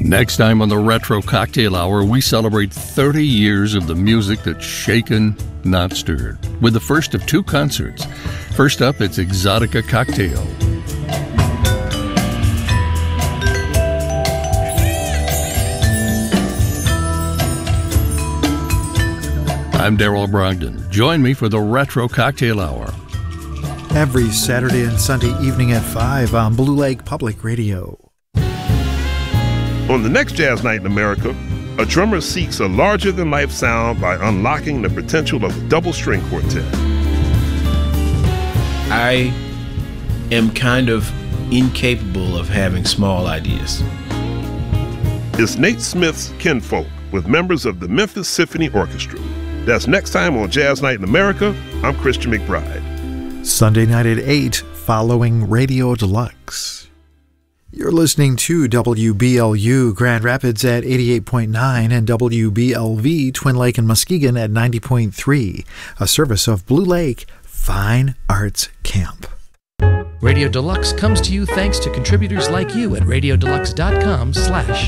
Next time on the Retro Cocktail Hour, we celebrate 30 years of the music that's shaken, not stirred, with the first of two concerts. First up, it's Exotica Cocktail. I'm Darrell Brogdon. Join me for the Retro Cocktail Hour. Every Saturday and Sunday evening at 5 on Blue Lake Public Radio. On the next Jazz Night in America, a drummer seeks a larger-than-life sound by unlocking the potential of a double-string quartet. I am kind of incapable of having small ideas. It's Nate Smith's Kinfolk with members of the Memphis Symphony Orchestra. That's next time on Jazz Night in America. I'm Christian McBride. Sunday night at 8, following Radio Deluxe. You're listening to WBLU Grand Rapids at 88.9 and WBLV Twin Lake and Muskegon at 90.3, a service of Blue Lake Fine Arts Camp. Radio Deluxe comes to you thanks to contributors like you at radiodeluxe.com/